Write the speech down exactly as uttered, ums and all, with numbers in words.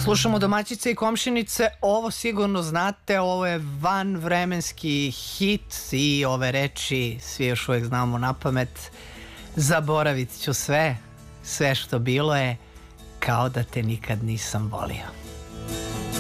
Slušamo domaćice i komšinice, ovo sigurno znate, ovo je vanvremenski hit i ove reči svi još uvijek znamo na pamet. Zaboravit ću sve, sve što bilo je, kao da te nikad nisam volio.